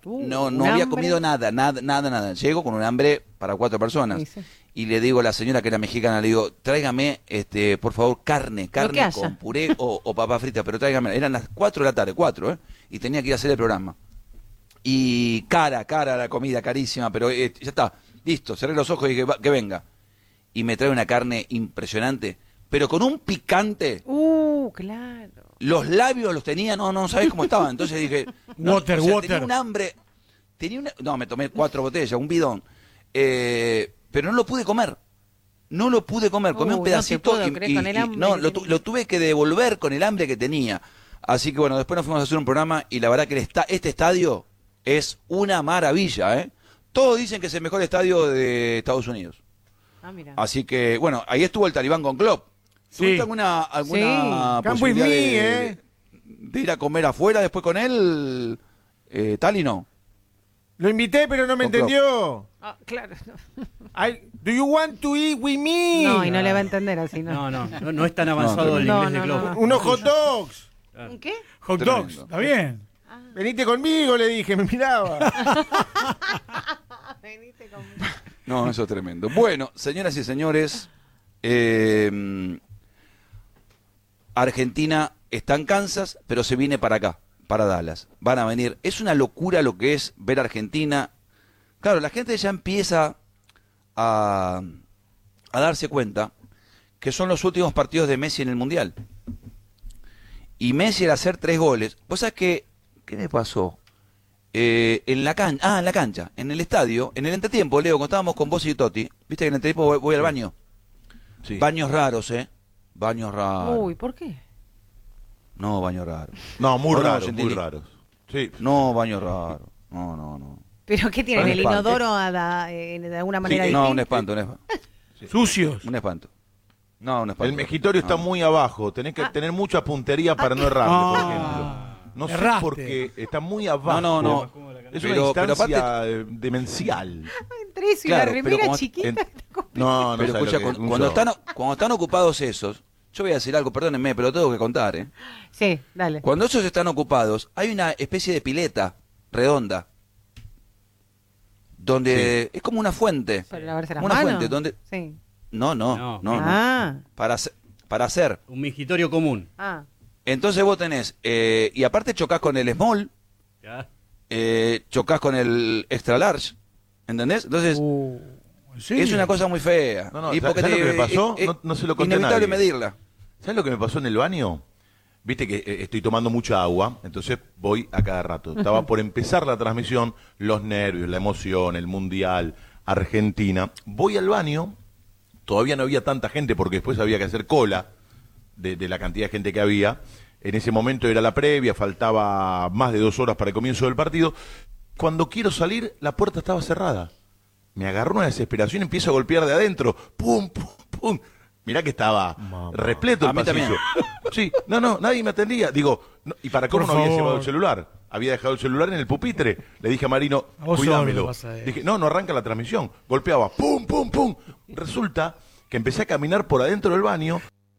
no había comido nada. Llego con un hambre para 4 personas. Sí. Y le digo a la señora que era mexicana, le digo, tráigame, por favor, carne con puré o papa frita, pero tráigame. Eran las 4 de la tarde, 4, y tenía que ir a hacer el programa. Y cara la comida, carísima, pero ya está, listo, cerré los ojos y dije, que venga. Y me trae una carne impresionante, pero con un picante. Claro. Los labios los tenía, no sabés cómo estaban. Entonces dije, water. Tenía un hambre, me tomé 4 botellas, un bidón, pero no lo pude comer. Comí un pedacito lo tuve que devolver con el hambre que tenía. Así que bueno, después nos fuimos a hacer un programa y la verdad que este estadio es una maravilla, Todos dicen que es el mejor estadio de Estados Unidos. Mira. Así que, bueno, ahí estuvo el Talibán con Klopp. ¿Tuviste alguna posibilidad de ir a comer afuera después con él, Tali, no? Lo invité, pero no me entendió. Claro. Do you want to eat with me? No, y no le va a entender así, ¿no? No es tan avanzado el inglés de Klopp. Unos hot dogs. ¿Un qué? Hot dogs, está bien. Venite conmigo, le dije, me miraba. Venite conmigo. No, eso es tremendo. Bueno, señoras y señores, Argentina está en Kansas, pero se viene para acá, para Dallas. Van a venir. Es una locura lo que es ver Argentina. Claro, la gente ya empieza a darse cuenta que son los últimos partidos de Messi en el Mundial. Y Messi al hacer 3 goles, ¿vos sabés qué le pasó? En la cancha, en el estadio, en el entretiempo, Leo, cuando estábamos con vos y Toti, viste que en el entretiempo voy al baño. Sí. Baños raros, Baños raros. Uy, ¿por qué? No, baños raros. No, muy raros. Sí. No, baños raros. No. ¿Pero qué tienen? ¿El inodoro de alguna manera distinta? No, un espanto. Sí. Sucios. Un espanto. No, un espanto. El mejitorio está muy abajo. Tenés que tener mucha puntería para no errarle, por ejemplo. No sé por qué, está muy abajo. No. Es una instancia demencial. Entre eso y la remera chiquita. No, pero escucha, cuando están ocupados esos, yo voy a decir algo, perdónenme, pero lo tengo que contar, Sí, dale. Cuando esos están ocupados, hay una especie de pileta redonda, donde es como una fuente. ¿Para lavarse las una manos? Fuente donde... Sí. No. Para hacer. Un mingitorio común. Entonces vos tenés, y aparte chocás con el small, chocás con el extra large, ¿entendés? Entonces, es una cosa muy fea. Y porque ¿sabes lo que me pasó? No se lo conté a nadie. Inevitable medirla. ¿Sabes lo que me pasó en el baño? Viste que estoy tomando mucha agua, entonces voy a cada rato. Estaba por empezar la transmisión, los nervios, la emoción, el Mundial, Argentina. Voy al baño, todavía no había tanta gente porque después había que hacer cola de la cantidad de gente que había. En ese momento era la previa, faltaba más de 2 horas para el comienzo del partido. Cuando quiero salir, la puerta estaba cerrada. Me agarró una desesperación, empiezo a golpear de adentro. ¡Pum, pum, pum! Mirá que estaba repleto el pasillo. Sí, nadie me atendía. Digo, ¿y para cómo no había llevado el celular? Había dejado el celular en el pupitre. Le dije a Marino, cuídamelo. Dije, no arranca la transmisión. Golpeaba, ¡pum, pum, pum! Resulta que empecé a caminar por adentro del baño,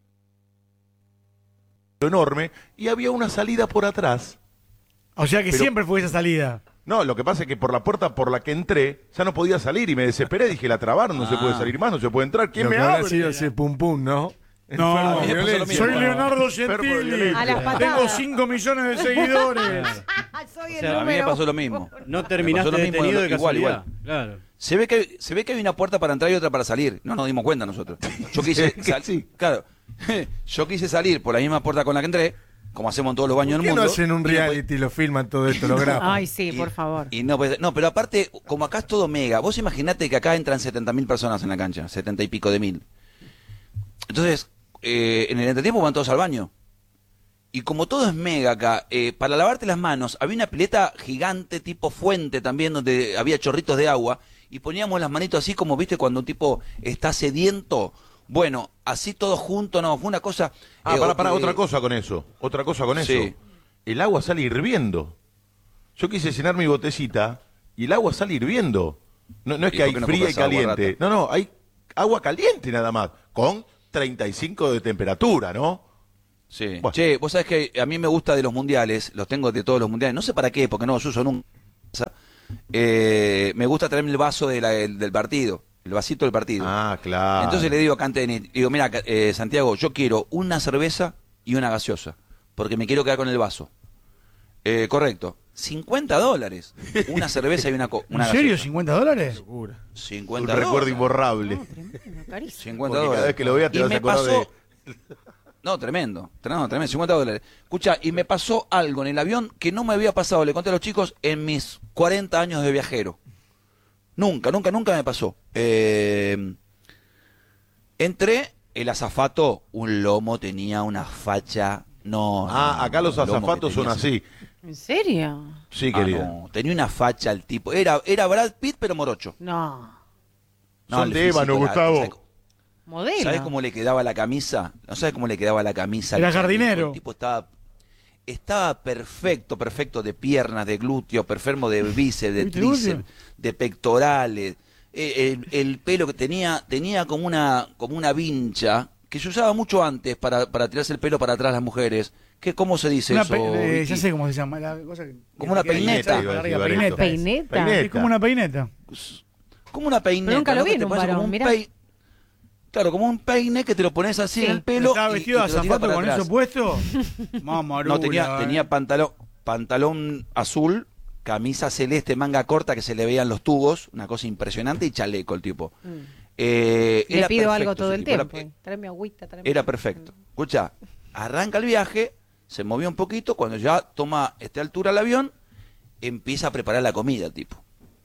enorme, y había una salida por atrás. O sea que siempre fue esa salida. No, lo que pasa es que por la puerta por la que entré ya no podía salir y me desesperé. Dije, la trabaron, no se puede salir más, no se puede entrar. ¿Quién me abre? Sido ese pum pum, ¿no? No, soy Leonardo Gentili. A las patadas. Tengo 5 millones de seguidores. Soy a mí me pasó lo mismo. No terminaste detenido de casualidad. Igual. Claro. Se ve que hay una puerta para entrar y otra para salir. No nos dimos cuenta nosotros. Yo quise claro. Yo quise salir por la misma puerta con la que entré, como hacemos en todos los baños del mundo. ¿Por qué no hacen un reality, lo filman todo esto, lo graban? Ay, sí, por favor. No, pero aparte, como acá es todo mega, vos imaginate que acá entran 70.000 personas en la cancha, 70 y pico de mil. Entonces, en el entretiempo van todos al baño. Y como todo es mega acá, para lavarte las manos, había una pileta gigante tipo fuente también, donde había chorritos de agua, y poníamos las manitos así como, viste, cuando un tipo está sediento. Bueno, así todos juntos, no, fue una cosa... otra cosa con eso. Sí. El agua sale hirviendo. Yo quise llenar mi botecita y el agua sale hirviendo. No es que hay fría y caliente. No, hay agua caliente nada más, con 35 de temperatura, ¿no? Sí. Bueno. Che, vos sabés que a mí me gusta de los mundiales, los tengo de todos los mundiales, no sé para qué, porque no los uso nunca. me gusta traerme el vaso del partido, el vasito del partido. Ah, claro. Entonces le digo a Canteni, digo, mira, Santiago, yo quiero una cerveza y una gaseosa, porque me quiero quedar con el vaso. Correcto. $50. Una cerveza y una ¿En serio? gaseosa. ¿$50? Locura. 50 Un recuerdo dólares. imborrable. Tremendo, carísimo. 50 Porque dólares. cada vez que lo veas te Y vas a me acordar pasó... de... No, tremendo, tremendo, $50. Escucha, y me pasó algo en el avión que no me había pasado, le conté a los chicos, en mis 40 años de viajero. Nunca me pasó. Entré, el azafato, un lomo, tenía una facha... No, Acá los lomo que azafatos son tenía así. ¿En serio? Sí, querida. no, tenía una facha el tipo. Era Brad Pitt, pero morocho. No. No, Son el de ébano, físico, Gustavo. Modelo. ¿Sabes cómo le quedaba la camisa? ¿No sabes cómo le quedaba la camisa? al Era changuito? jardinero. El tipo estaba perfecto de piernas, de glúteos, perfecto de bíceps, de ¿Viste, glúteo? tríceps, de pectorales. El pelo que tenía como una vincha que se usaba mucho antes para tirarse el pelo para atrás las mujeres. ¿Cómo se dice eso? Ya Vicky? sé cómo se llama. La cosa Como una peineta. Peineta. Peineta. Es como una peineta. Como una peineta. Pero nunca lo ¿no? vi Que en te un parece varón, como mirá. Claro, como un peine que te lo pones así Sí. en el pelo. ¿Estaba vestido de y te lo tirás azafato para con atrás. eso puesto? Mamarula, No, tenía pantalón azul, camisa celeste, manga corta que se le veían los tubos, una cosa impresionante, y chaleco el tipo. Le Era pido perfecto algo todo ese el tipo, tiempo. Tráeme agüita, tráeme Era agüita. perfecto. Escucha, arranca el viaje, se movió un poquito, cuando ya toma esta altura el avión, empieza a preparar la comida, tipo.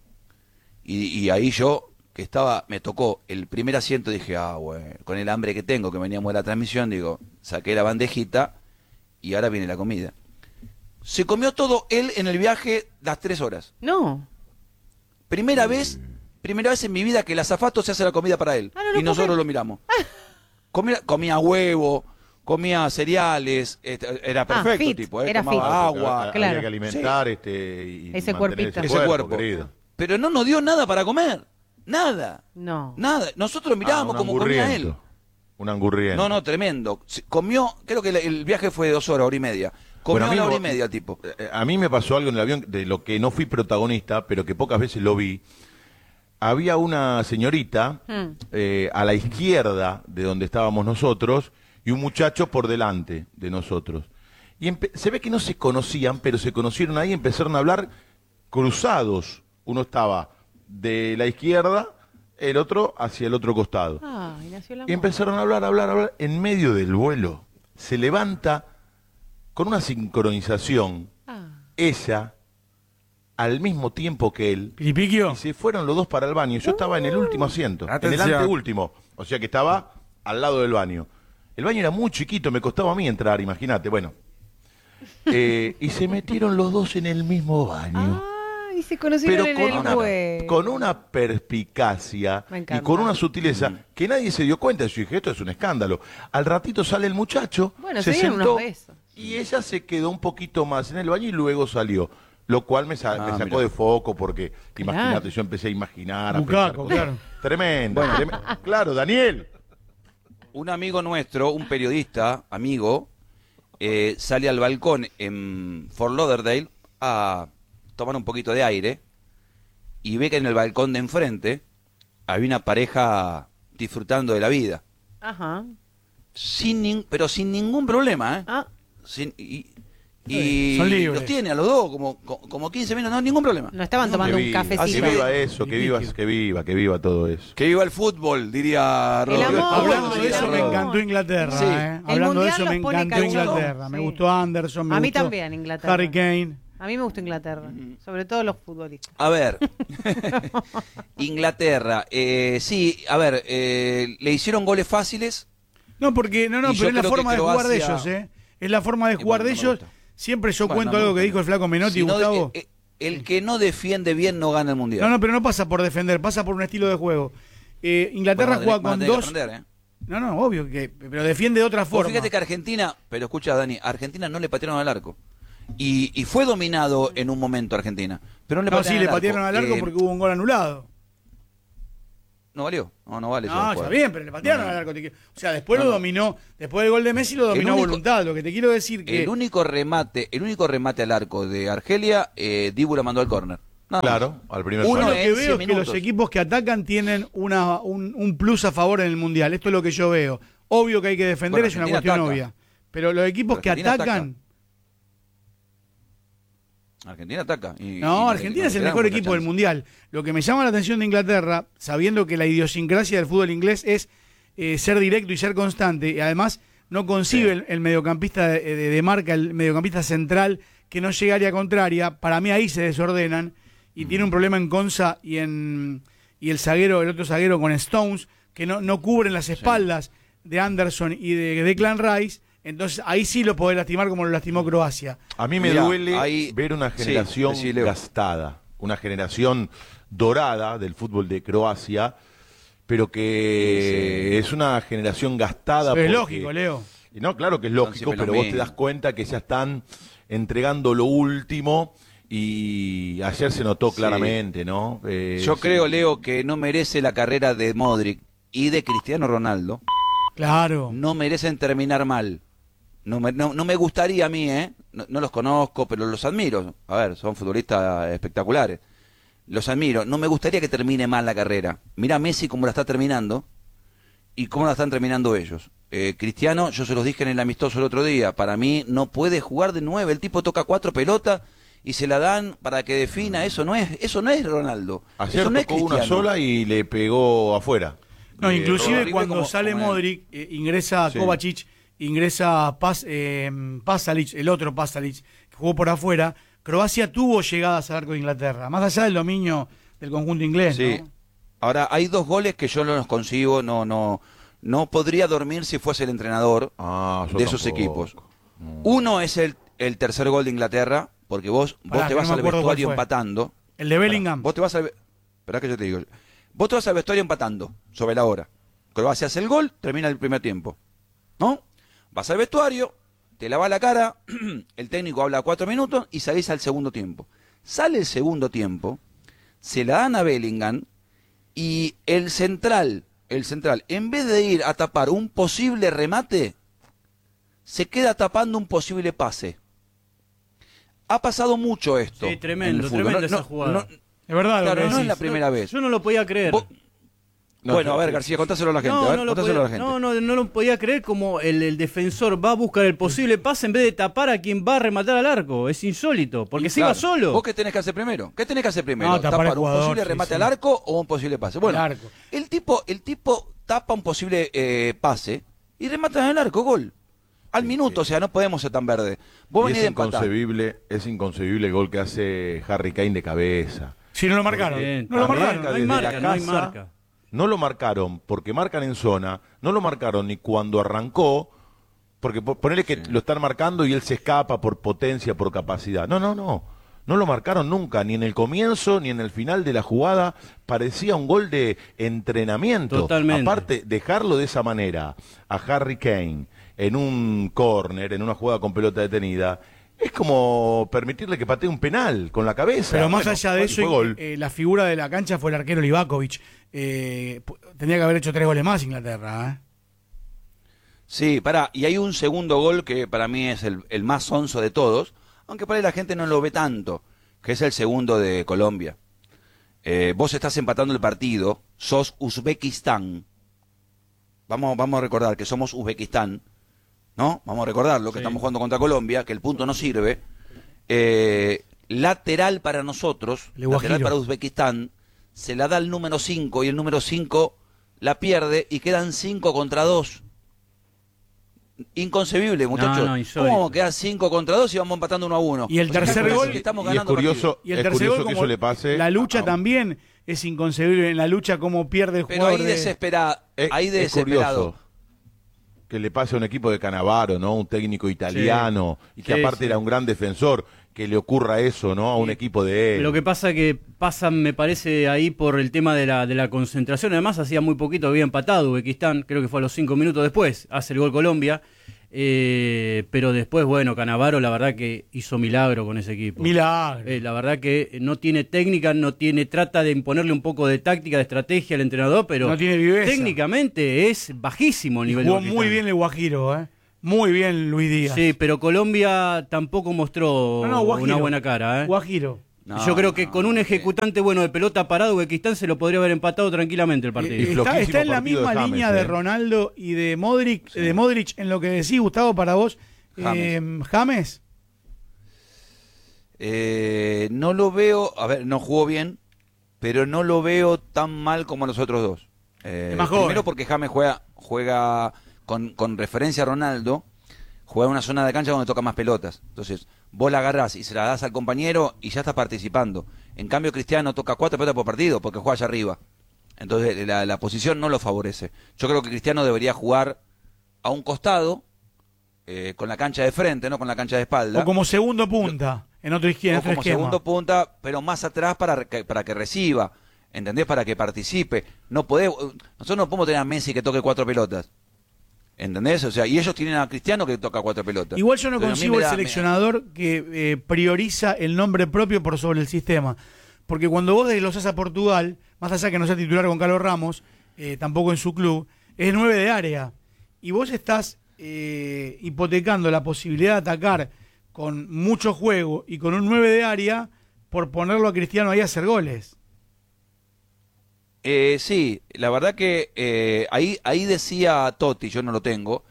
Y ahí yo, que me tocó el primer asiento, dije, bueno, con el hambre que tengo, que veníamos de la transmisión, digo, saqué la bandejita y ahora viene la comida. Se comió todo él en el viaje las 3 horas. No. Primera vez en mi vida que el azafato se hace la comida para él. Ah, no lo Y nosotros puedo lo miramos. Comía huevo, comía cereales, era perfecto, fit, tipo, era tomaba fit. agua. Claro. Había que alimentar y Ese mantener cuerpito. Ese cuerpo. querido. Pero no nos dio nada para comer. Nada. No. Nada. Nosotros mirábamos Un como comía él. angurriento. Un angurriento. No, tremendo. Comió, creo que el viaje fue de 2 horas, hora y media. Comió Bueno, a mí una hora y no- media, tipo. A mí me pasó algo en el avión de lo que no fui protagonista, pero que pocas veces lo vi. Había una señorita a la izquierda de donde estábamos nosotros y un muchacho por delante de nosotros. Y se ve que no se conocían, pero se conocieron ahí y empezaron a hablar cruzados. Uno estaba de la izquierda, el otro hacia el otro costado. Ay, nació la Y empezaron a hablar. En medio del vuelo se levanta con una sincronización ella al mismo tiempo que él. ¿Piripiquio? Y se fueron los dos para el baño. Yo estaba en el último asiento, en Atención. el anteúltimo. O sea que estaba al lado del baño. El baño era muy chiquito, me costaba a mí entrar, imagínate. Bueno. Y se metieron los dos en el mismo baño. Y se conocieron Pero en el web. con una perspicacia Me y encanta. con una sutileza que nadie se dio cuenta. Yo dije, esto es un escándalo. Al ratito sale el muchacho, Bueno, se se dieron sentó unos besos. y ella se quedó un poquito más en el baño y luego salió. Lo cual me sacó mira. de foco porque, Claro. imagínate, yo empecé a imaginar. Bucaco, claro. Tremendo. Claro, Daniel. Un amigo nuestro, un periodista, amigo, sale al balcón en Fort Lauderdale a tomar un poquito de aire y ve que en el balcón de enfrente había una pareja disfrutando de la vida. Ajá. Pero sin ningún problema, ¿eh? Ah, Y Son libres. los tiene a los dos como 15 minutos, no, ningún problema. no estaban Que tomando un viva, cafecito. que viva eso, que viva todo eso. Que viva el fútbol, diría El Rodrigo. amor. Hablando de sí, eso, me claro. encantó Inglaterra. Sí. Hablando de Mundial eso, los me pone encantó cachondo. Inglaterra. Me Sí. gustó Anderson, me A mí gustó también, Inglaterra. Harry Kane. A mí me gusta Inglaterra, sobre todo los futbolistas. A ver, Inglaterra, sí, a ver, le hicieron goles fáciles. No, porque Y pero yo es la creo forma que de jugar de Croacia- ellos, ¿eh? Es la forma de jugar bueno, de no me ellos. gusta. Siempre yo Bueno, cuento no me algo que gusta. dijo el flaco Menotti, Si no, Gustavo. el que no defiende bien no gana el mundial. No, pero no pasa por defender, pasa por un estilo de juego. Inglaterra Bueno, juega van a con tener que dos. aprender, ¿eh? No, obvio que, pero defiende de otra Vos forma. fíjate que Argentina, pero escucha Dani, Argentina no le patearon al arco. Y fue dominado en un momento Argentina. Pero no le No, patearon sí, le al arco. patearon al arco porque hubo un gol anulado. No valió. No vale. eso No, del está juego. bien, pero le patearon al arco. O sea, después No, lo no. dominó. Después del gol de Messi lo dominó a único- voluntad. Lo que te quiero decir que. El único remate al arco de Argelia, Dibu lo mandó al córner. Nada más. Claro, al primer Uno Yo lo palo. que en veo 100 es que los minutos. equipos que atacan tienen un plus a favor en el Mundial. Esto es lo que yo veo. Obvio que hay que defender, Bueno, es una Argentina cuestión ataca. obvia. Pero los equipos Pero que Argentina atacan... Argentina ataca. No, Argentina es el mejor equipo del Mundial. Lo que me llama la atención de Inglaterra, sabiendo que la idiosincrasia del fútbol inglés es ser directo y ser constante, y además no concibe el mediocampista de marca, el mediocampista central que no llegue a área contraria. Para mí ahí se desordenan y tiene un problema en Konsa y el otro zaguero con Stones, que no cubren las espaldas de Anderson y de Declan Rice. Entonces ahí sí lo podés lastimar como lo lastimó Croacia. A mí me Mirá, duele ahí- ver una sí, generación decí, Leo. gastada, una generación dorada del fútbol de Croacia, pero que es una generación gastada. Es porque- lógico, Leo. Y no, claro que es Son lógico, siempre pero lo vos te mismo. das cuenta que ya están entregando lo último y ayer se notó Sí. claramente, ¿no? Yo sí. creo, Leo, que no merece la carrera de Modric y de Cristiano Ronaldo. Claro. No merecen terminar mal. No me gustaría a mí, no los conozco, pero los admiro. A ver, son futbolistas espectaculares. Los admiro. No me gustaría que termine mal la carrera. Mira Messi cómo la está terminando y cómo la están terminando ellos. Cristiano, yo se los dije en el amistoso el otro día, para mí no puede jugar de 9. El tipo toca 4 pelotas y se la dan para que defina. Eso no es Ronaldo. Ayer Eso no es tocó una Cristiano. sola y le pegó afuera. No, inclusive horrible cuando como- sale como Modric, ingresa Sí. Kovacic, ingresa Pasalic, el otro Pasalic, que jugó por afuera. Croacia tuvo llegadas al arco de Inglaterra, más allá del dominio del conjunto inglés, Sí. ¿no? Ahora, hay 2 goles que yo no los consigo, no podría dormir si fuese el entrenador Yo de esos tampoco. equipos. Uno es el tercer gol de Inglaterra, porque vos Pará, te que vas no me al acuerdo cuál vestuario fue. empatando. El de Bellingham. Vos te vas al... Esperá que yo te digo. Vos te vas al vestuario empatando, sobre la hora. Croacia hace el gol, termina el primer tiempo. ¿No? Vas al vestuario, te lavas la cara, el técnico habla 4 minutos y salís al segundo tiempo. Sale el segundo tiempo, se la dan a Bellingham y el central, en vez de ir a tapar un posible remate, se queda tapando un posible pase. Ha pasado mucho esto. Sí, en tremendo, el fútbol. tremenda esa jugada. Es verdad, lo claro, que no es decís. la primera vez. Yo no lo podía creer. Vos- No, bueno, yo- a ver, García, contáselo a la gente. a ver, No lo contáselo a la podía, gente. no lo podía creer como el defensor va a buscar el posible pase en vez de tapar a quien va a rematar al arco. Es insólito, porque se iba Claro. solo. ¿Vos qué tenés que hacer primero? ¿Qué tenés que hacer primero? No, tapar al ¿Tapar un jugador, posible sí, remate sí. al arco o un posible pase? Bueno, Al arco. el tipo tapa un posible pase y remata en el arco, gol. Al minuto, o sea, no podemos ser tan verdes. Vos Y venís es de empatar. inconcebible el gol que hace Harry Kane de cabeza. Si no lo marcaron. Bien, No lo también, marcaron. no hay Desde marca, la no hay casa, marca. No lo marcaron porque marcan en zona, no lo marcaron ni cuando arrancó, porque ponele que lo están marcando y él se escapa por potencia, por capacidad. No lo marcaron nunca, ni en el comienzo ni en el final de la jugada. Parecía un gol de entrenamiento. Totalmente. Aparte, dejarlo de esa manera a Harry Kane en un córner, en una jugada con pelota detenida, es como permitirle que patee un penal con la cabeza. Pero más Bueno, allá de y eso, fue gol. la figura de la cancha fue el arquero Livakovic. Tendría que haber hecho 3 goles más Inglaterra. Sí, y hay un segundo gol que para mí es el más sonso de todos, aunque para ahí la gente no lo ve tanto, que es el segundo de Colombia. Vos estás empatando el partido, sos Uzbekistán. Vamos a recordar que somos Uzbekistán, ¿no? Vamos a recordarlo, que estamos jugando contra Colombia, que el punto no sirve. Lateral para nosotros, Le Guajiro. lateral para Uzbekistán, se la da el número 5 y el número 5 la pierde y quedan 5 contra 2. Inconcebible, muchachos. no, insólito. ¿Cómo vamos a quedar 5 contra 2 y vamos empatando 1-1? Y el O sea, tercer parece gol- que estamos Y es ganando curioso, Y el es tercer curioso gol, que como eso le pase. la lucha a- también es inconcebible. En la lucha, cómo pierde el Pero jugador. ahí de- desesperado. Ahí Es desesperado. curioso que le pase a un equipo de Canavaro, ¿no? Un técnico italiano, y que Sí, aparte sí. era un gran defensor, que le ocurra eso, ¿no? A un equipo de él. Lo que pasa me parece, ahí por el tema de la concentración. Además, hacía muy poquito había empatado Uzbekistán, creo que fue a los 5 minutos después, hace el gol Colombia. Pero después, bueno, Canavaro la verdad que hizo milagro con ese equipo. Milagro. La verdad que no tiene técnica, trata de imponerle un poco de táctica, de estrategia al entrenador, pero No tiene viveza. técnicamente es bajísimo el Y nivel jugó de muy Uzbekistán. bien el Guajiro, Muy bien Luis Díaz. Sí, pero Colombia tampoco mostró No, Guajiro. una buena cara, Guajiro. Yo creo que con un ejecutante bueno de pelota parado, Uzbekistán se lo podría haber empatado tranquilamente el partido. Está en la partido misma de James, línea de Ronaldo y de Modric, en lo que decís, Gustavo, para vos. James. No lo veo, a ver, no jugó bien, pero no lo veo tan mal como los otros dos. Más joven. Primero porque James juega con referencia a Ronaldo, juega en una zona de cancha donde toca más pelotas. Entonces, vos la agarrás y se la das al compañero y ya estás participando. En cambio, Cristiano toca 4 pelotas por partido porque juega allá arriba. Entonces, la posición no lo favorece. Yo creo que Cristiano debería jugar a un costado, con la cancha de frente, no con la cancha de espalda. O como segundo punta, en otro esquema. O como segundo punta, pero más atrás para que reciba. ¿Entendés? Para que participe. Nosotros no podemos tener a Messi que toque 4 pelotas. ¿Entendés? O sea, y ellos tienen a Cristiano que toca 4 pelotas. Igual yo no concibo el seleccionador que prioriza el nombre propio por sobre el sistema. Porque cuando vos desglosás a Portugal, más allá que no sea titular con Carlos Ramos, tampoco en su club, es 9 de área. Y vos estás hipotecando la posibilidad de atacar con mucho juego y con un 9 de área por ponerlo a Cristiano ahí a hacer goles. Sí, la verdad que ahí decía Totti, yo no lo tengo,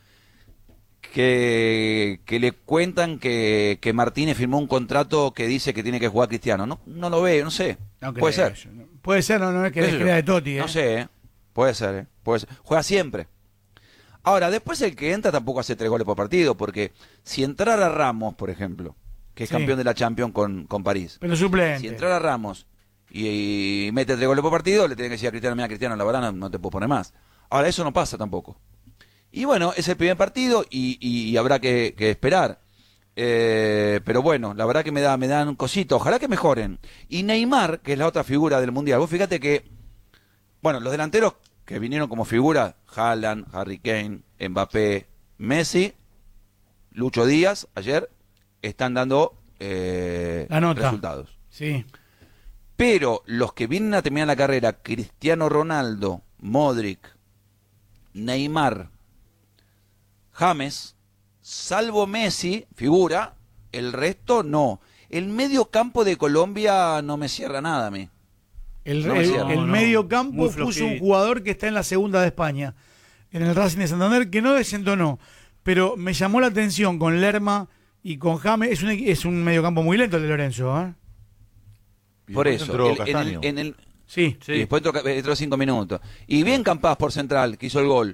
que le cuentan que Martínez firmó un contrato que dice que tiene que jugar Cristiano. No lo veo, no sé. No puede ser. Puede ser, no es que es crea de Totti. No sé, puede ser. Juega siempre. Ahora, después el que entra tampoco hace 3 goles por partido, porque si entrara Ramos, por ejemplo, que es campeón de la Champions con París. Pero suplente. Si entrara Ramos y mete 3 goles por partido, le tiene que decir a Cristiano, mira Cristiano, la verdad no te puedo poner más. Ahora, eso no pasa tampoco. Y bueno, es el primer partido y habrá que esperar. Pero bueno, la verdad que me dan un cosito. Ojalá que mejoren. Y Neymar, que es la otra figura del Mundial. Vos fíjate que, bueno, los delanteros que vinieron como figura, Haaland, Harry Kane, Mbappé, Messi, Lucho Díaz, ayer, están dando la nota. Resultados. Sí. Pero los que vienen a terminar la carrera, Cristiano Ronaldo, Modric, Neymar, James, salvo Messi, figura, el resto no. El medio campo de Colombia no me cierra nada a mí. El medio campo puso un jugador que está en la segunda de España, en el Racing de Santander, que no desentonó, pero me llamó la atención con Lerma y con James. Es un medio campo muy lento el de Lorenzo, ¿eh? Por eso, sí. Y después entró 5 minutos. Y bien Campas por central, que hizo el gol.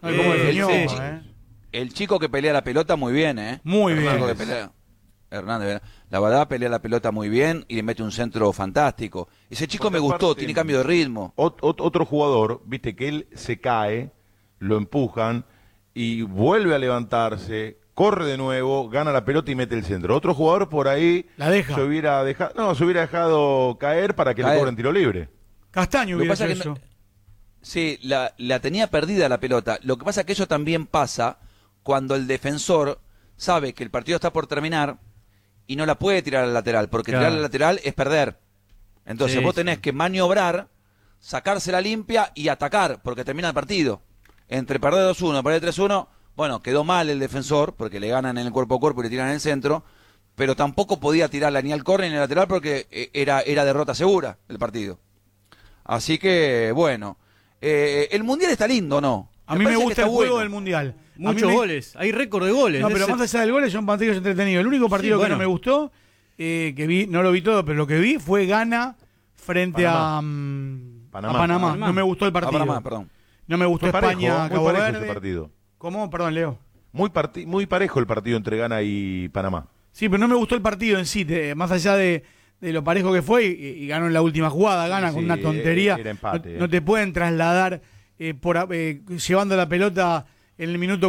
El chico que pelea la pelota muy bien, ¿eh? Muy el bien. Chico que pelea, Hernández, la verdad pelea la pelota muy bien y le mete un centro fantástico. Ese chico me gustó, tiene cambio de ritmo. Otro jugador, viste que él se cae, lo empujan y vuelve a levantarse, corre de nuevo, gana la pelota y mete el centro. Otro jugador por ahí la deja. se hubiera dejado caer para que le cobren tiro libre. Castaño hubiera hecho eso. Sí, la tenía perdida la pelota. Lo que pasa es que eso también pasa cuando el defensor sabe que el partido está por terminar y no la puede tirar al lateral, porque tirar al lateral es perder. Entonces vos tenés que maniobrar, sacársela limpia y atacar, porque termina el partido. Entre perder 2-1 y perder 3-1, bueno, quedó mal el defensor, porque le ganan en el cuerpo a cuerpo y le tiran en el centro, pero tampoco podía tirarla ni al córner ni al lateral porque era derrota segura el partido. Así que, bueno, el Mundial está lindo, ¿no? A mí me gusta el juego del Mundial. Muchos goles, hay récord de goles. No, pero más allá del gol son partidos entretenidos. El único partido que no me gustó, que vi, no lo vi todo, pero lo que vi fue Ghana frente a Panamá. No me gustó el partido. Panamá, perdón. No me gustó España, Cabo Verde. Ese partido. ¿Cómo? Perdón, Leo. Muy parejo el partido entre Ghana y Panamá. Sí, pero no me gustó el partido en sí, más allá de lo parejo que fue y ganó en la última jugada, gana con una tontería. Era empate, no te pueden trasladar llevando la pelota en el minuto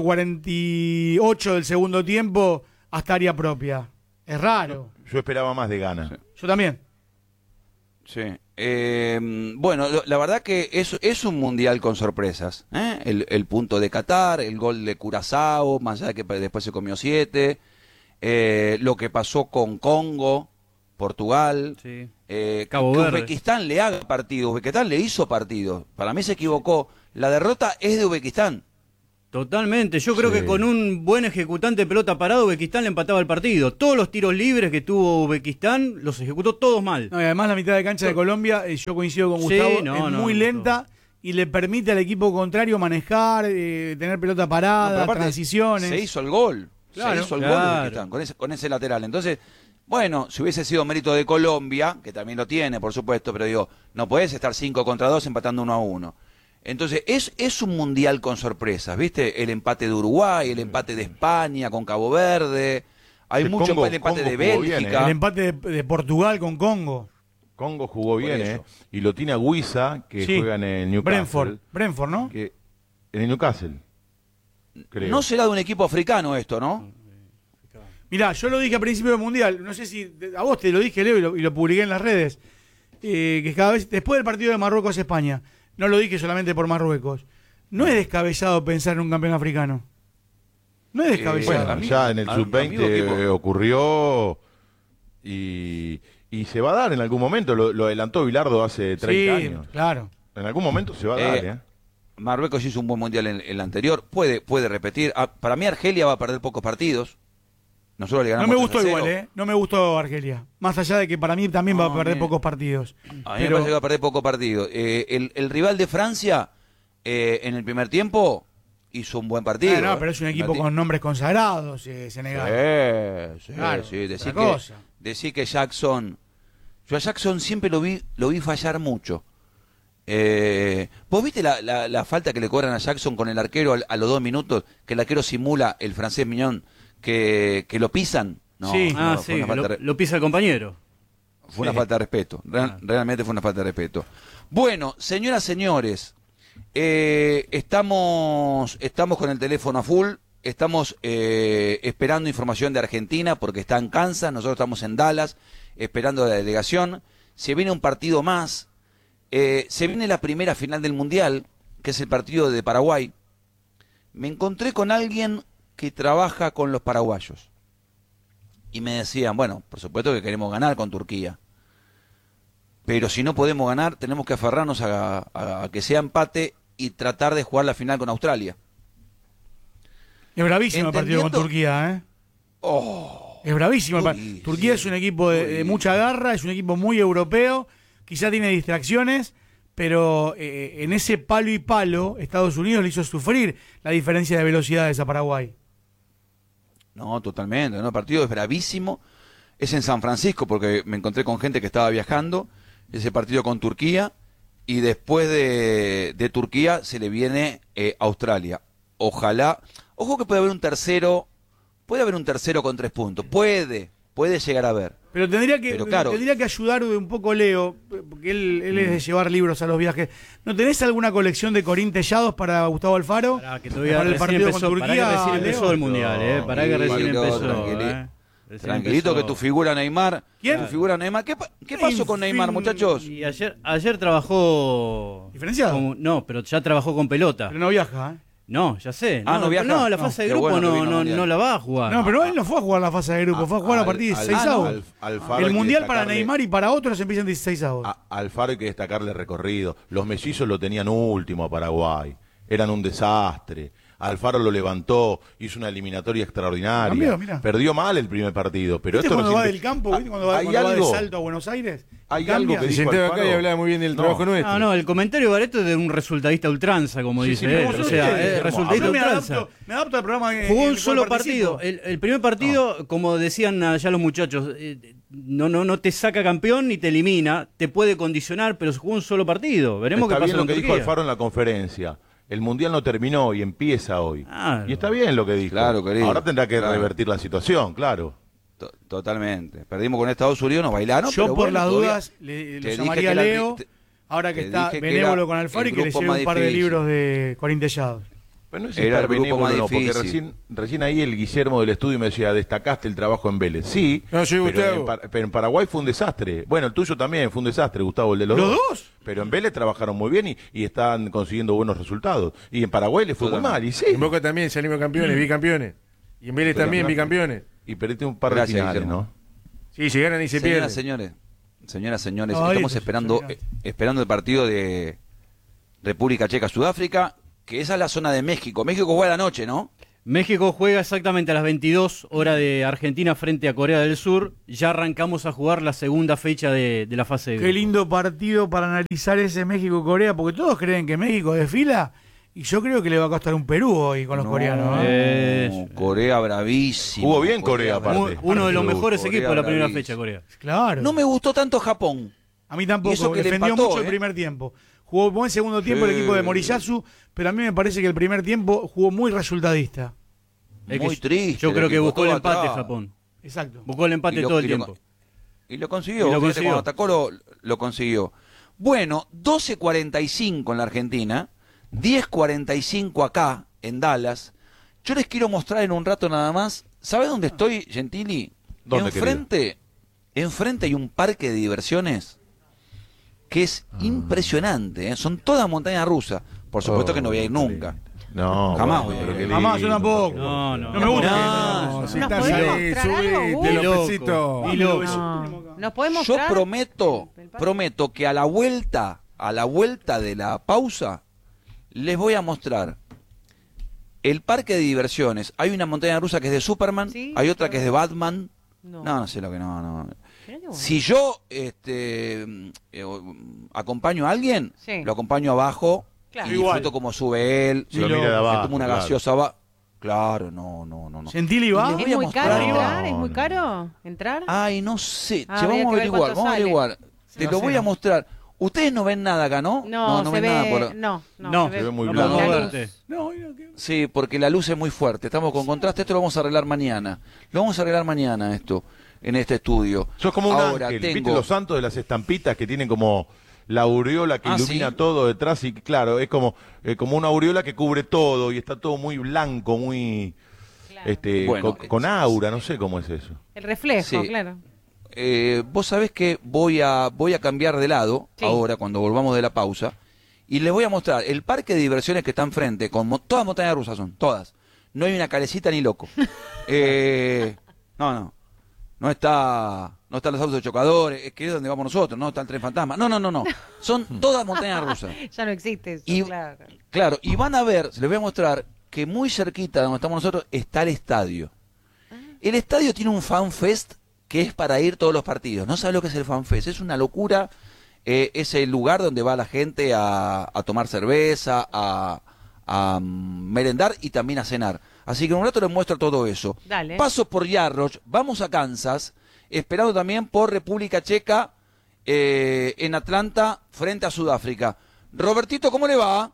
48 del segundo tiempo hasta área propia. Es raro. Yo esperaba más de Ghana. Sí. Yo también. Sí. Bueno, la verdad que es un mundial con sorpresas. El punto de Qatar, el gol de Curazao, más allá de que después se comió 7. Lo que pasó con Congo, Portugal, Cabo que Verde. Uzbekistán le haga partido. Uzbekistán le hizo partido. Para mí se equivocó. La derrota es de Uzbekistán. Totalmente, yo creo Sí. que con un buen ejecutante de pelota parado, Uzbekistán le empataba el partido. Todos los tiros libres que tuvo Uzbekistán los ejecutó todos mal. No, y además la mitad de cancha de Colombia, yo coincido con Gustavo, es muy lenta y le permite al equipo contrario manejar, tener pelota parada, transiciones. Se hizo el gol. Claro, se hizo el gol Uzbekistán, con ese lateral. Entonces, bueno, si hubiese sido mérito de Colombia, que también lo tiene, por supuesto, pero digo, no podés estar 5-2 empatando 1-1. Entonces, es un mundial con sorpresas, ¿viste? El empate de Uruguay, el empate de España con Cabo Verde, hay El mucho Congo- el empate Congo de jugó Bélgica. bien, El empate de Portugal con Congo. Congo jugó bien, eso. y lo tiene a Guiza, que Sí. juega en el Newcastle. Brentford, ¿no? Que, en el Newcastle, creo. No será de un equipo africano esto, ¿no? Mirá, yo lo dije a principio del Mundial, no sé si a vos te lo dije, Leo, y lo publiqué en las redes, que cada vez, después del partido de Marruecos-España, no lo dije solamente por Marruecos, no es descabellado pensar en un campeón africano. No es descabellado. Bueno, Amigo- ya en el amigo sub-20 tipo- ocurrió y se va a dar en algún momento. Lo adelantó Bilardo hace 30 sí, años. claro. En algún momento se va a dar, Marruecos hizo un buen mundial en el anterior, puede repetir. Para mí Argelia va a perder pocos partidos. Nosotros le No ganamos me gustó 3-0. igual, No me gustó Argelia. Más allá de que para mí también va a perder pocos partidos. A mí me parece que va a perder poco partido. El rival de Francia, en el primer tiempo, hizo un buen partido. No, pero es un equipo con nombres consagrados, Senegal. Sí, Claro, sí. otra Decí que Jackson... Yo a Jackson siempre lo vi fallar mucho. ¿Vos viste la falta que le cobran a Jackson con el arquero a los 2 minutos? Que el arquero simula, el francés Miñón, que lo pisan. No, Sí. no, Sí, lo pisa el compañero. fue una falta de respeto. Realmente fue una falta de respeto. Bueno, señoras, señores, estamos con el teléfono a full. Estamos esperando información de Argentina porque está en Kansas. Nosotros estamos en Dallas esperando la delegación. Se viene un partido más. Se viene la primera final del Mundial, que es el partido de Paraguay. Me encontré con alguien que trabaja con los paraguayos. Y me decían, bueno, por supuesto que queremos ganar con Turquía. Pero si no podemos ganar, tenemos que aferrarnos a que sea empate y tratar de jugar la final con Australia. Es bravísimo el partido con Turquía, Es bravísimo. Turquía es un equipo de mucha garra, es un equipo muy europeo, quizá tiene distracciones, pero en ese palo y palo, Estados Unidos le hizo sufrir la diferencia de velocidades a Paraguay. No, totalmente. El partido es bravísimo. Es en San Francisco porque me encontré con gente que estaba viajando. Ese partido con Turquía. Y después de Turquía se le viene Australia. Ojalá. Ojo que puede haber un tercero. Puede haber un tercero con 3 puntos. Puede llegar a haber. Pero tendría que ayudar un poco Leo, porque él es de llevar libros a los viajes. ¿No tenés alguna colección de Corín Tellados para Gustavo Alfaro? Para que todavía el partido empezó, con Turquía. para que recién empezó el Mundial, para que recién empezó. Tranquilito que tu figura Neymar. ¿Quién? Tu figura Neymar. ¿Qué pasó con Neymar, muchachos? Y ayer trabajó... ¿Diferenciado? No, pero ya trabajó con pelota. Pero no viaja, No, ya sé. ¿no viaja? No, la fase de Qué grupo bueno que vino al Mundial. no la va a jugar. No, pero él no fue a jugar la fase de grupo, fue a jugar a partir de 16 avos. El Mundial para Neymar y para otros empieza en 16 avos. Alfaro hay que destacarle recorrido. Los mellizos lo tenían último a Paraguay. Eran un desastre. Alfaro lo levantó, hizo una eliminatoria extraordinaria. Amigo, mirá. Perdió mal el primer partido, pero ¿Viste esto cuando no va siempre- del campo? ¿Viste cuando va de Salto a Buenos Aires? Hay Cambia. algo que Se dijo sentaba acá Alfaro. y hablaba muy bien del trabajo nuestro. No, el comentario Bareto es de un resultadista ultranza, como Sí, dice sí, él. como O yo sea, dije, es resultadista Yo ultranza. me adapto al programa. Jugó en un el solo cual participo. partido. El primer partido, como decían allá los muchachos, no te saca campeón ni te elimina, te puede condicionar, pero jugó un solo partido. Veremos Está qué pasa bien lo con que dijo Turquía. Alfaro en la conferencia. El Mundial no terminó y empieza hoy. Claro. Y está bien lo que dijo. Claro, querido. Ahora tendrá que Claro. revertir la situación, claro. Totalmente. Perdimos con Estados Unidos, nos bailaron. Yo pero por bueno, las todavía- dudas lo te dije llamaría a que la- Leo, te- ahora que te está dije que benévolo era con Alfaro y el que le grupo lleve un más par de difícil. libros de Corín Tellados. Pero no es Era estar el grupo benévolo, más no, porque difícil. recién ahí el Guillermo del estudio me decía, destacaste el trabajo en Vélez. Sí, No, soy pero, Gustavo. pero en Paraguay fue un desastre. Bueno, el tuyo también fue un desastre, Gustavo, el de los ¿Los dos. dos? Pero en Vélez trabajaron muy bien y están consiguiendo buenos resultados. Y en Paraguay le fue muy mal, y sí. En Boca también salimos campeones, bicampeones. Y en Vélez también, bicampeones. Y perdiste un par Gracias, de finales, Guillermo. ¿no? Sí, se ganan y se pierden. Señoras, señores, No, estamos listo, esperando señora. esperando el partido de República Checa-Sudáfrica. que esa es la zona de México. México juega a la noche, ¿no? México juega exactamente a las 22 hora de Argentina frente a Corea del Sur. Ya arrancamos a jugar la segunda fecha de la fase de Qué lindo partido para analizar ese México-Corea, porque todos creen que México desfila y yo creo que le va a costar un Perú hoy con los coreanos. Corea bravísimo. Jugó bien Corea, aparte. Uno de los mejores Corea equipos de la primera bravísimo. fecha, Corea. Claro. No me gustó tanto Japón. A mí Y tampoco, eso que le defendió empató, mucho el primer tiempo. Jugó buen segundo tiempo el equipo de Moriyasu, pero a mí me parece que el primer tiempo jugó muy resultadista. Muy triste. Yo creo que buscó el todo empate atrás. Japón. Exacto. Buscó el empate todo el tiempo. Y lo consiguió. Y lo Fíjate, consiguió. cuando atacó lo consiguió. Bueno, 12:45 en la Argentina, 10:45 acá, en Dallas. Yo les quiero mostrar en un rato nada más. ¿Sabe dónde estoy, Gentili? ¿Dónde, Enfrente hay un parque de diversiones que es impresionante. Son todas montañas rusas. Por supuesto que no voy a ir nunca. No, Jamás bueno, voy a pero ir. qué lindo. Jamás, yo tampoco. No me gusta. No, si ¿Nos estás podés ahí, mostrar algo, subite, Gus? Lópezito. Y lo- No. ¿Nos podemos Yo mostrar? prometo que a la vuelta de la pausa, les voy a mostrar el parque de diversiones. Hay una montaña rusa que es de Superman, Sí, hay otra que es de Batman. No. No sé lo que no. Mirá qué bueno. Si yo acompaño a alguien, Sí. lo acompaño abajo Claro. y Igual. disfruto como sube él. Lo mira de abajo, tomo una claro. gaseosa abajo. Claro, no. Gentili va. Y ¿Es voy a muy mostrar. caro No, entrar? ¿Es muy no. caro entrar? Ay, no sé. Ah, Che, habría vamos a que ver averiguar, cuánto vamos a sale. averiguar. Te No lo sé. voy a mostrar. Ustedes no ven nada acá, ¿no? No, se ven ve. nada por... No, No, se ve muy no blanco. podemos La verte. luz. No, Sí, porque la luz es muy fuerte. Estamos con contraste. Esto lo vamos a arreglar mañana. Lo vamos a arreglar mañana esto, en este estudio. Sos como un Ahora ángel. tengo... ¿Viste los santos de las estampitas que tienen como la aureola que ilumina ¿sí? todo detrás? Y claro, es como una aureola que cubre todo y está todo muy blanco, muy... Claro. Bueno, con aura, no sé cómo es eso. El reflejo, Sí. claro. Vos sabés que voy a cambiar de lado Sí. ahora, cuando volvamos de la pausa, y les voy a mostrar el parque de diversiones que está enfrente, con todas montañas rusas son, todas. No hay una calecita ni loco. No están los autos de chocadores, que es donde vamos nosotros, no está el tren fantasma. No. Son todas montañas rusas. Ya no existe eso, Y- claro. Claro, y van a ver, les voy a mostrar que muy cerquita de donde estamos nosotros está el estadio. El estadio tiene un fan fest que es para ir todos los partidos. No sabes lo que es el fan fest, es una locura. Es el lugar donde va la gente a tomar cerveza, a merendar y también a cenar. Así que en un rato les muestro todo eso. Dale. Paso por Yarroch, vamos a Kansas, esperando también por República Checa en Atlanta frente a Sudáfrica. Robertito, ¿cómo le va?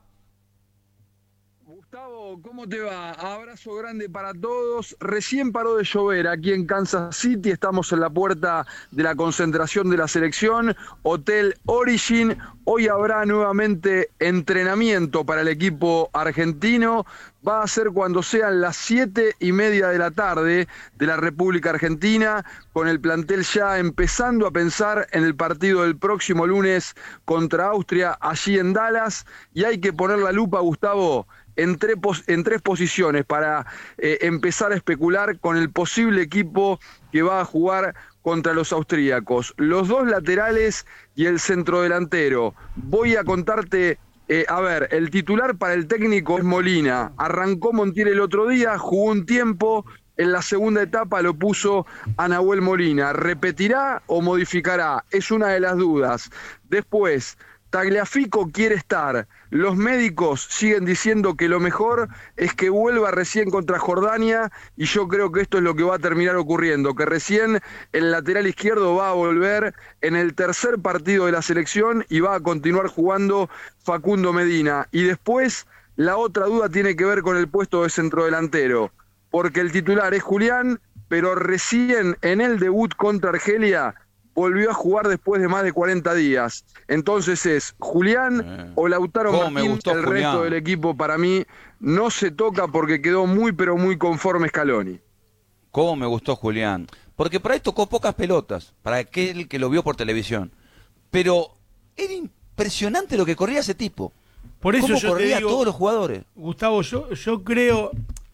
Gustavo, ¿cómo te va? Abrazo grande para todos. Recién paró de llover aquí en Kansas City. Estamos en la puerta de la concentración de la selección. Hotel Origin. Hoy habrá nuevamente entrenamiento para el equipo argentino. Va a ser cuando sean las 7:30 de la tarde de la República Argentina, con el plantel ya empezando a pensar en el partido del próximo lunes contra Austria allí en Dallas. Y hay que poner la lupa, Gustavo, en tres posiciones para empezar a especular con el posible equipo que va a jugar contra los austríacos. Los dos laterales y el centrodelantero. Voy a contarte, el titular para el técnico es Molina. Arrancó Montiel el otro día, jugó un tiempo, en la segunda etapa lo puso a Nahuel Molina. ¿Repetirá o modificará? Es una de las dudas. Después, Tagliafico quiere estar. Los médicos siguen diciendo que lo mejor es que vuelva recién contra Jordania y yo creo que esto es lo que va a terminar ocurriendo, que recién el lateral izquierdo va a volver en el tercer partido de la selección y va a continuar jugando Facundo Medina. Y después la otra duda tiene que ver con el puesto de centrodelantero, porque el titular es Julián, pero recién en el debut contra Argelia volvió a jugar después de más de 40 días. Entonces es Julián o Lautaro ¿Cómo me Martín. gustó El Julián? resto del equipo para mí no se toca porque quedó muy pero muy conforme Scaloni. Cómo me gustó Julián. Porque por ahí tocó pocas pelotas, para aquel que lo vio por televisión. Pero era impresionante lo que corría ese tipo. Por eso Cómo yo te corría digo, a todos los jugadores. Gustavo, yo creo,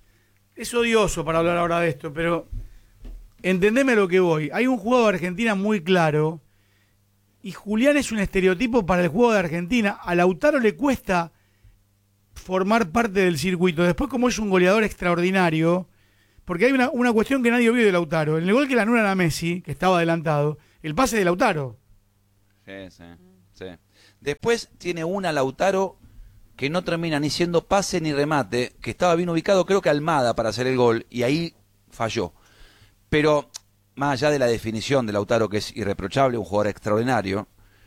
es odioso para hablar ahora de esto, pero entendeme lo que voy. Hay un juego de Argentina muy claro y Julián es un estereotipo para el juego de Argentina. A Lautaro le cuesta formar parte del circuito. Después, como es un goleador extraordinario, porque hay una cuestión que nadie vio de Lautaro. En el gol que le anulan a Messi, que estaba adelantado, el pase de Lautaro. Sí. Después tiene una Lautaro que no termina ni siendo pase ni remate, que estaba bien ubicado, creo que Almada para hacer el gol, y ahí falló. Pero, más allá de la definición de Lautaro, que es irreprochable, un jugador extraordinario,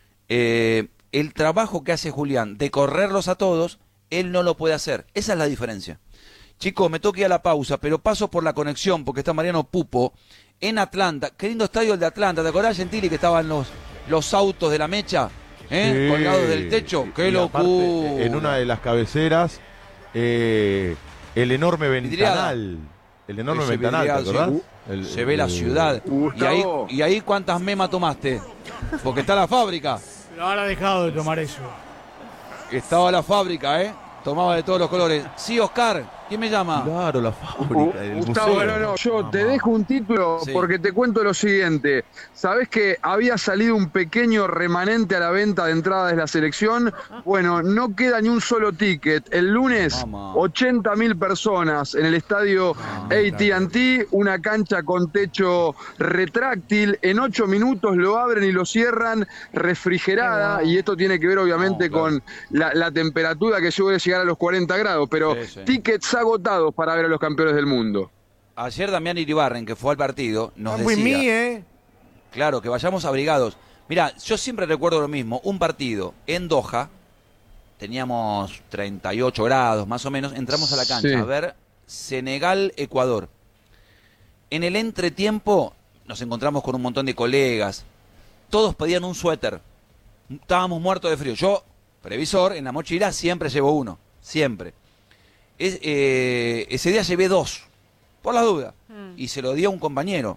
el trabajo que hace Julián de correrlos a todos, él no lo puede hacer. Esa es la diferencia. Chicos, me toca ir a la pausa, pero paso por la conexión, porque está Mariano Pupo en Atlanta. Qué lindo estadio el de Atlanta. ¿Te acordás, Gentili, que estaban los autos de la mecha? Sí. Colgados del techo. ¡Qué locura! Aparte, en una de las cabeceras, el enorme ventanal. El enorme ventanal, ¿te acordás? Se ve la ciudad. ¿Y ahí cuántas memas tomaste? Porque está la fábrica. Pero ahora ha dejado de tomar eso. Estaba la fábrica, tomaba de todos los colores. Sí, Oscar, ¿quién me llama? Claro, la fábrica. El Gustavo, museo. no, yo te dejo un título Sí. porque te cuento lo siguiente. ¿Sabés que había salido un pequeño remanente a la venta de entradas de la selección? Bueno, no queda ni un solo ticket. El lunes, Mamá. 80.000 personas en el estadio AT&T, una cancha con techo retráctil. En 8 minutos lo abren y lo cierran, refrigerada. Y esto tiene que ver, obviamente, claro. con la temperatura que suele llegar a los 40 grados. Pero Sí. tickets agotados para ver a los campeones del mundo. Ayer Damián Iribarren, que fue al partido, nos Está muy decía... Claro, que vayamos abrigados. Mirá, yo siempre recuerdo lo mismo. Un partido en Doha, teníamos 38 grados más o menos, entramos a la cancha Sí. a ver Senegal-Ecuador. En el entretiempo nos encontramos con un montón de colegas. Todos pedían un suéter. Estábamos muertos de frío. Yo, previsor, en la mochila siempre llevo uno. Siempre. Ese día llevé 2, por las dudas. Y se lo di a un compañero.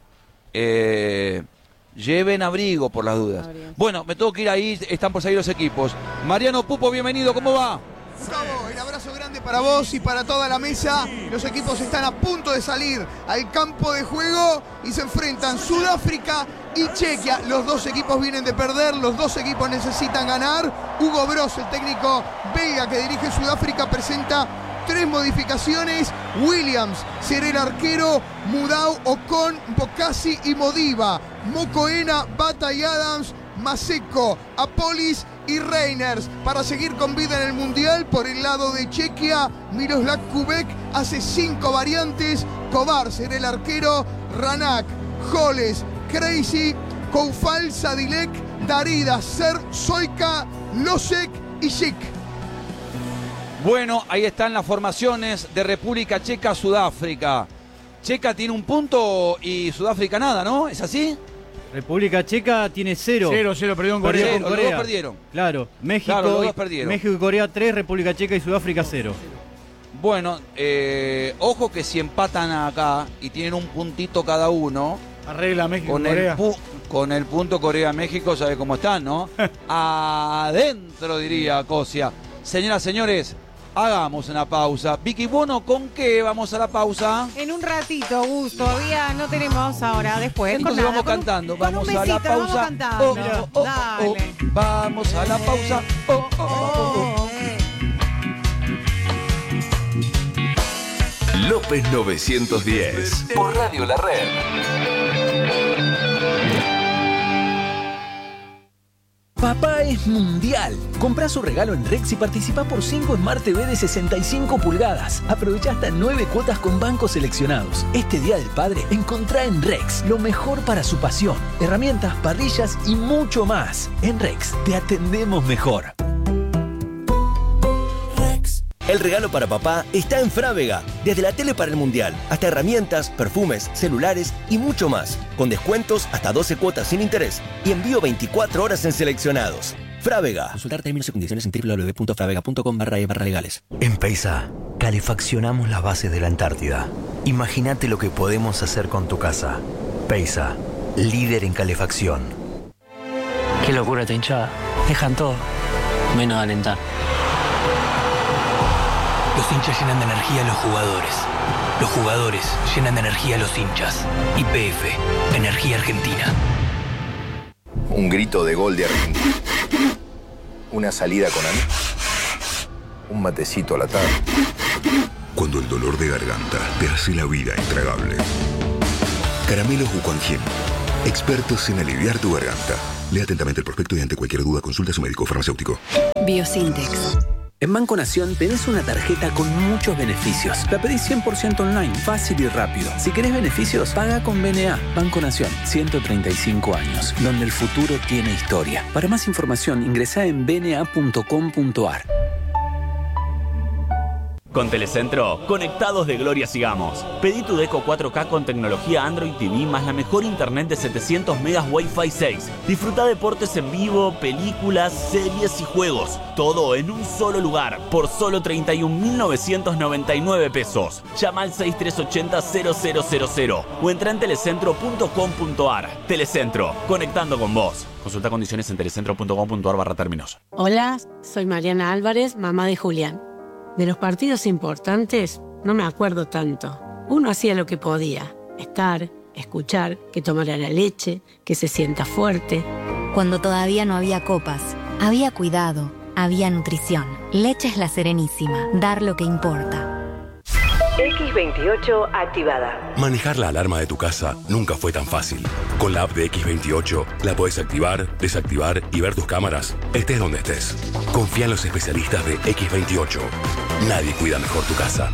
Lleven abrigo por las dudas. Abrigo. Bueno, me tengo que ir ahí, están por salir los equipos. Mariano Pupo, bienvenido, ¿cómo va? Gustavo, el abrazo grande para vos y para toda la mesa. Los equipos están a punto de salir al campo de juego y se enfrentan Sudáfrica y Chequia. Los dos equipos vienen de perder, los dos equipos necesitan ganar. Hugo Bross, el técnico belga que dirige Sudáfrica, presenta 3 modificaciones. Williams será el arquero, Mudau, Ocon, Bocassi y Modiva. Mokoena, Bata y Adams, Maseko, Apolis y Reiners. Para seguir con vida en el Mundial, por el lado de Chequia, Miroslav Kubek hace 5 variantes. Kovar será el arquero, Ranak, Holes, Crazy, Koufal, Sadilek, Darida, Ser, Soika, Losek y Sik. Bueno, ahí están las formaciones de República Checa, Sudáfrica. Checa tiene un punto y Sudáfrica nada, ¿no? ¿Es así? República Checa tiene 0. 0-0, perdió en Corea. Cero, los dos perdieron. Claro, México, Claro, los dos perdieron. México y Corea 3, República Checa y Sudáfrica 0. Bueno, ojo que si empatan acá y tienen un puntito cada uno, Arregla México con y Corea. con el punto Corea-México, ¿sabe cómo están, no? Adentro, diría Cosia. Señoras, señores, hagamos una pausa. Vicky Bono, ¿con qué vamos a la pausa? En un ratito, Gus, todavía no tenemos ahora, después. Entonces con nada, vamos cantando, con vamos un a la besito, vamos pausa. cantando. Dale. Vamos a la pausa. López 910 por Radio La Red. Papá es mundial. Comprá su regalo en Rex y participa por 5 Smart TV de 65 pulgadas. Aprovecha hasta 9 cuotas con bancos seleccionados. Este Día del Padre, encontrá en Rex lo mejor para su pasión. Herramientas, parrillas y mucho más. En Rex te atendemos mejor. El regalo para papá está en Frávega. Desde la tele para el mundial, hasta herramientas, perfumes, celulares y mucho más. Con descuentos hasta 12 cuotas sin interés y envío 24 horas en seleccionados. Frávega. Consultar términos y condiciones en www.fravega.com/legales. En Peisa, calefaccionamos las bases de la Antártida. Imagínate lo que podemos hacer con tu casa. Peisa, líder en calefacción. Qué locura esta hinchada. Dejan todo, menos alentar. Los hinchas llenan de energía a los jugadores. Los jugadores llenan de energía a los hinchas. YPF, Energía Argentina. Un grito de gol de Argentina. Una salida con amigos. un matecito a la tarde. Cuando el dolor de garganta te hace la vida intragable. Caramelos Wuquanjin, expertos en aliviar tu garganta. Lea atentamente el prospecto y ante cualquier duda consulta a su médico farmacéutico. Biosintex. En Banco Nación tenés una tarjeta con muchos beneficios. La pedís 100% online, fácil y rápido. Si querés beneficios, paga con BNA. Banco Nación, 135 años, donde el futuro tiene historia. Para más información, ingresá en bna.com.ar. Con Telecentro, conectados de gloria sigamos. Pedí tu Deco 4K con tecnología Android TV más la mejor internet de 700 megas Wi-Fi 6. Disfruta deportes en vivo, películas, series y juegos. Todo en un solo lugar, por solo 31.999 pesos. Llama al 6380-0000 o entra en telecentro.com.ar. Telecentro, conectando con vos. Consulta condiciones en telecentro.com.ar/términos. Hola, soy Mariana Álvarez, mamá de Julián. De los partidos importantes no me acuerdo tanto. Uno hacía lo que podía. Estar, escuchar, que tomara la leche, que se sienta fuerte. Cuando todavía no había copas, había cuidado, había nutrición. Leche La Serenísima. Dar lo que importa. X28 activada. Manejar la alarma de tu casa nunca fue tan fácil. Con la app de X28 la podés activar, desactivar y ver tus cámaras, estés donde estés. Confía en los especialistas de X28. Nadie cuida mejor tu casa.